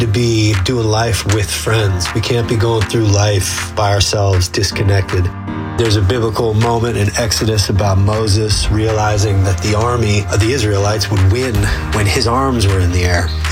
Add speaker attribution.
Speaker 1: to be doing life with friends. We can't be going through life by ourselves, disconnected. There's a biblical moment in Exodus about Moses realizing that the army of the Israelites would win when his arms were in the air.